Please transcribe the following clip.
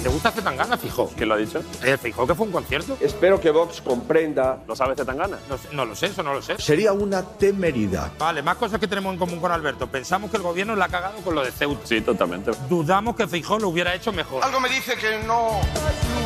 ¿Te gusta Zetangana, Feijóo? ¿Quién lo ha dicho? Feijóo, que fue un concierto. Espero que Vox comprenda. ¿Lo sabe Zetangana? No lo sé, eso no lo sé. Sería una temeridad. Vale, más cosas que tenemos en común con Alberto. Pensamos que el gobierno la ha cagado con lo de Ceuta. Sí, totalmente. Dudamos que Feijóo lo hubiera hecho mejor. Algo me dice que no.